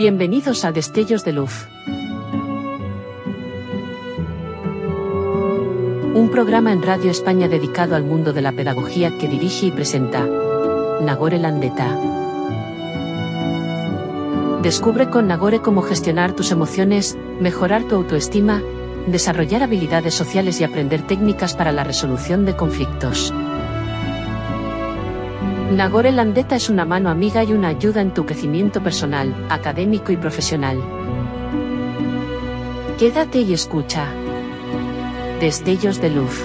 Bienvenidos a Destellos de Luz. Un programa en Radio España dedicado al mundo de la pedagogía que dirige y presenta Nagore Landeta. Descubre con Nagore cómo gestionar tus emociones, mejorar tu autoestima, desarrollar habilidades sociales y aprender técnicas para la resolución de conflictos. Nagore Landeta es una mano amiga y una ayuda en tu crecimiento personal, académico y profesional. Quédate y escucha. Destellos de Luz.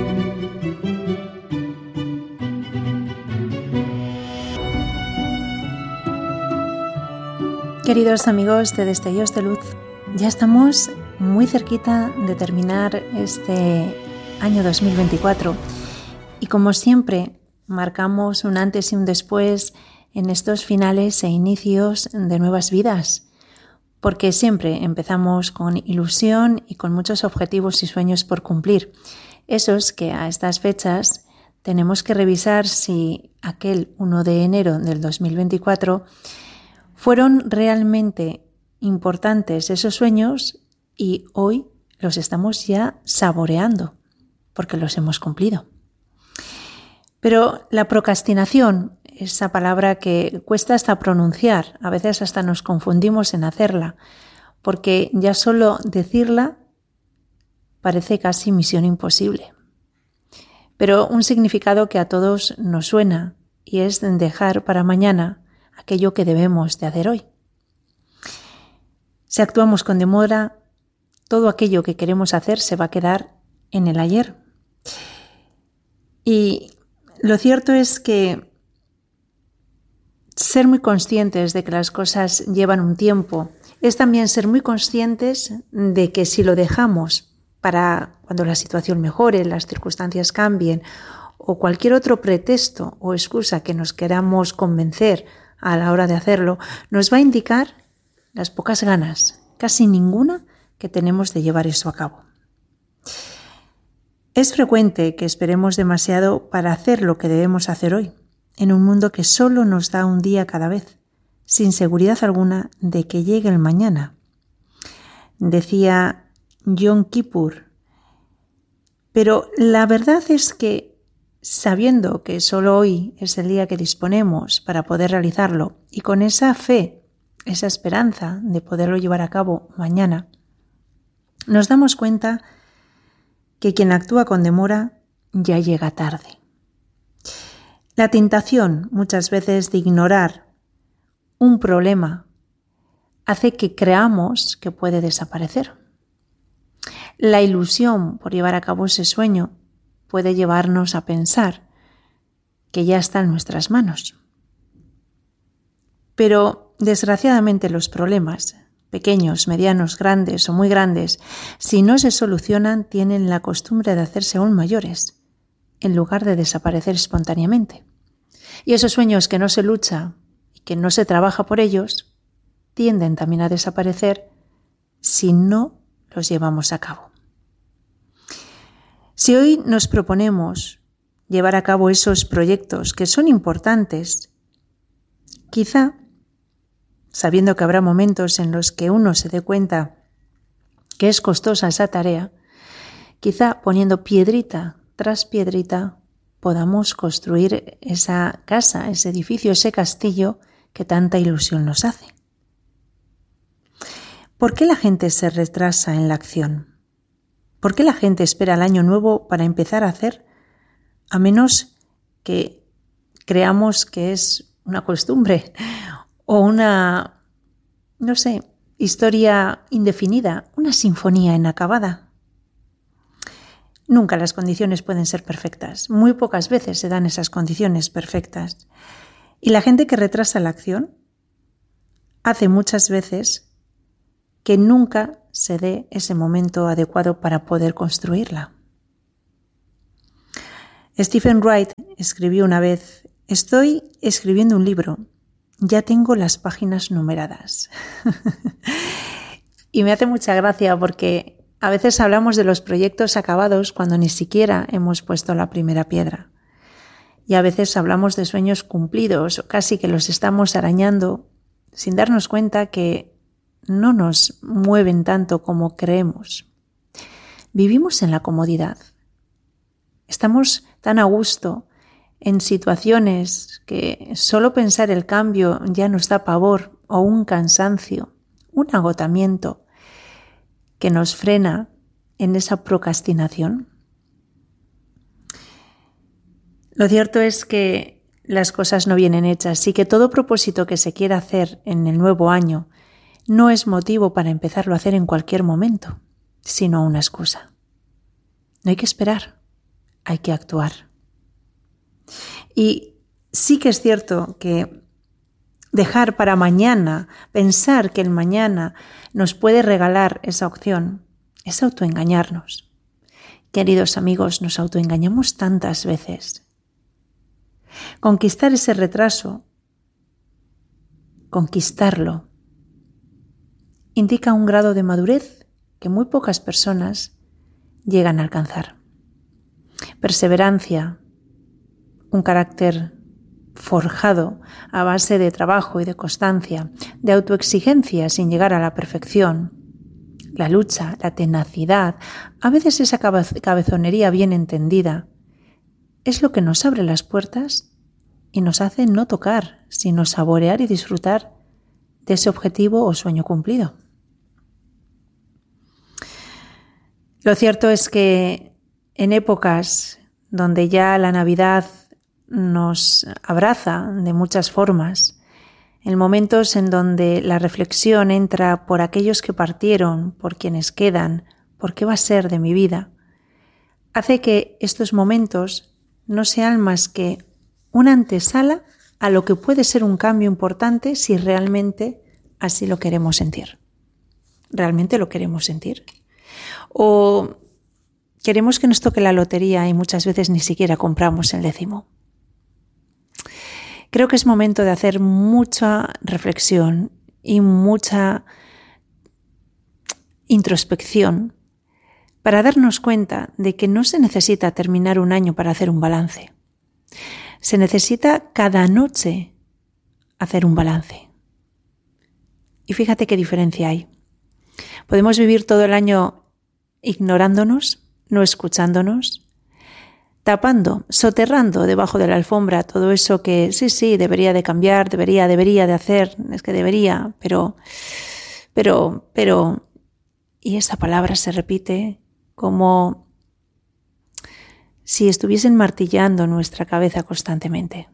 Queridos amigos de Destellos de Luz, ya estamos muy cerquita de terminar este año 2024 y como siempre marcamos un antes y un después en estos finales e inicios de nuevas vidas, porque siempre empezamos con ilusión y con muchos objetivos y sueños por cumplir, esos que a estas fechas tenemos que revisar si aquel 1 de enero del 2024 fueron realmente importantes esos sueños y hoy los estamos ya saboreando porque los hemos cumplido. Pero la procrastinación, esa palabra que cuesta hasta pronunciar, a veces hasta nos confundimos en hacerla, porque ya solo decirla parece casi misión imposible. Pero un significado que a todos nos suena y es dejar para mañana aquello que debemos de hacer hoy. Si actuamos con demora, todo aquello que queremos hacer se va a quedar en el ayer. Y lo cierto es que ser muy conscientes de que las cosas llevan un tiempo es también ser muy conscientes de que si lo dejamos para cuando la situación mejore, las circunstancias cambien o cualquier otro pretexto o excusa que nos queramos convencer a la hora de hacerlo, nos va a indicar las pocas ganas, casi ninguna, que tenemos de llevar eso a cabo. Es frecuente que esperemos demasiado para hacer lo que debemos hacer hoy, en un mundo que solo nos da un día cada vez, sin seguridad alguna de que llegue el mañana. Decía Yom Kippur. Pero la verdad es que, sabiendo que solo hoy es el día que disponemos para poder realizarlo, y con esa fe, esa esperanza de poderlo llevar a cabo mañana, nos damos cuenta que quien actúa con demora ya llega tarde. La tentación muchas veces de ignorar un problema hace que creamos que puede desaparecer. La ilusión por llevar a cabo ese sueño puede llevarnos a pensar que ya está en nuestras manos. Pero desgraciadamente los problemas, pequeños, medianos, grandes o muy grandes, si no se solucionan, tienen la costumbre de hacerse aún mayores, en lugar de desaparecer espontáneamente. Y esos sueños que no se lucha y que no se trabaja por ellos, tienden también a desaparecer si no los llevamos a cabo. Si hoy nos proponemos llevar a cabo esos proyectos que son importantes, quizá sabiendo que habrá momentos en los que uno se dé cuenta que es costosa esa tarea, quizá poniendo piedrita tras piedrita podamos construir esa casa, ese edificio, ese castillo que tanta ilusión nos hace. ¿Por qué la gente se retrasa en la acción? ¿Por qué la gente espera el año nuevo para empezar a hacer, a menos que creamos que es una costumbre o una, historia indefinida, una sinfonía inacabada? Nunca las condiciones pueden ser perfectas. Muy pocas veces se dan esas condiciones perfectas. Y la gente que retrasa la acción hace muchas veces que nunca se dé ese momento adecuado para poder construirla. Stephen Wright escribió una vez: «Estoy escribiendo un libro. Ya tengo las páginas numeradas». Y me hace mucha gracia porque a veces hablamos de los proyectos acabados cuando ni siquiera hemos puesto la primera piedra. Y a veces hablamos de sueños cumplidos o casi que los estamos arañando sin darnos cuenta que no nos mueven tanto como creemos. Vivimos en la comodidad. Estamos tan a gusto en situaciones que solo pensar el cambio ya nos da pavor o un cansancio, un agotamiento que nos frena en esa procrastinación. Lo cierto es que las cosas no vienen hechas y que todo propósito que se quiera hacer en el nuevo año no es motivo para empezarlo a hacer en cualquier momento, sino una excusa. No hay que esperar, hay que actuar. Y sí que es cierto que dejar para mañana, pensar que el mañana nos puede regalar esa opción, es autoengañarnos. Queridos amigos, nos autoengañamos tantas veces. Conquistar ese retraso, conquistarlo, indica un grado de madurez que muy pocas personas llegan a alcanzar. Perseverancia, un carácter forjado a base de trabajo y de constancia, de autoexigencia sin llegar a la perfección, la lucha, la tenacidad, a veces esa cabezonería bien entendida, es lo que nos abre las puertas y nos hace no tocar, sino saborear y disfrutar de ese objetivo o sueño cumplido. Lo cierto es que en épocas donde ya la Navidad nos abraza de muchas formas, en momentos en donde la reflexión entra por aquellos que partieron, por quienes quedan, por qué va a ser de mi vida, hace que estos momentos no sean más que una antesala a lo que puede ser un cambio importante si realmente así lo queremos sentir. ¿Realmente lo queremos sentir? ¿O queremos que nos toque la lotería y muchas veces ni siquiera compramos el décimo? Creo que es momento de hacer mucha reflexión y mucha introspección para darnos cuenta de que no se necesita terminar un año para hacer un balance. Se necesita cada noche hacer un balance. Y fíjate qué diferencia hay. Podemos vivir todo el año ignorándonos, no escuchándonos, tapando, soterrando debajo de la alfombra todo eso que sí, debería de cambiar, debería de hacer, es que debería, pero, y esta palabra se repite como si estuviesen martillando nuestra cabeza constantemente.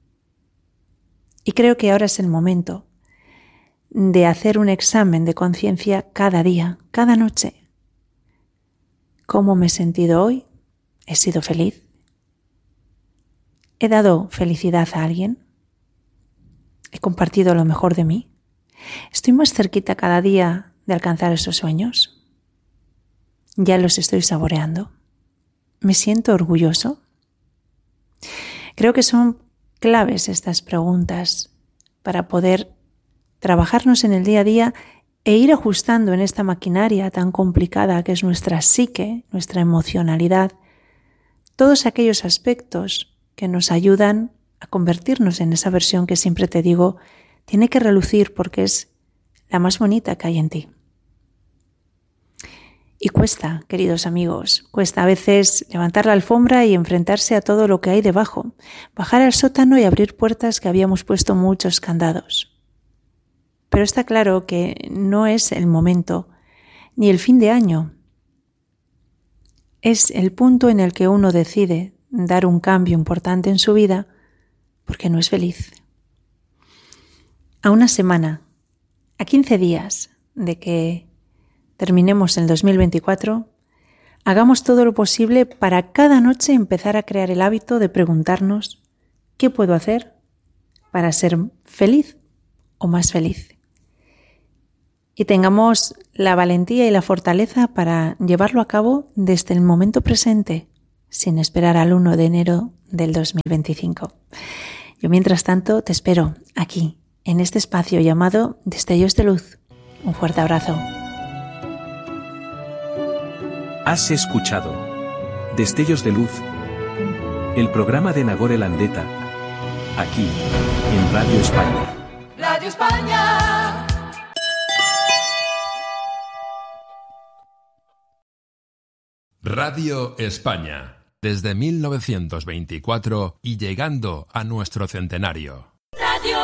Y creo que ahora es el momento de hacer un examen de conciencia cada día, cada noche. ¿Cómo me he sentido hoy? ¿He sido feliz? ¿He dado felicidad a alguien? ¿He compartido lo mejor de mí? ¿Estoy más cerquita cada día de alcanzar esos sueños? ¿Ya los estoy saboreando? ¿Me siento orgulloso? Creo que son claves estas preguntas para poder trabajarnos en el día a día e ir ajustando en esta maquinaria tan complicada que es nuestra psique, nuestra emocionalidad, todos aquellos aspectos que nos ayudan a convertirnos en esa versión que siempre te digo, tiene que relucir porque es la más bonita que hay en ti. Y cuesta, queridos amigos, cuesta a veces levantar la alfombra y enfrentarse a todo lo que hay debajo, bajar al sótano y abrir puertas que habíamos puesto muchos candados. Pero está claro que no es el momento ni el fin de año. Es el punto en el que uno decide dar un cambio importante en su vida porque no es feliz. A una semana, a 15 días de que terminemos el 2024, hagamos todo lo posible para cada noche empezar a crear el hábito de preguntarnos ¿qué puedo hacer para ser feliz o más feliz? Y tengamos la valentía y la fortaleza para llevarlo a cabo desde el momento presente, sin esperar al 1 de enero del 2025. Yo, mientras tanto, te espero aquí, en este espacio llamado Destellos de Luz. Un fuerte abrazo. Has escuchado Destellos de Luz, el programa de Nagore Landeta, aquí, en Radio España. Radio España. Radio España, desde 1924 y llegando a nuestro centenario.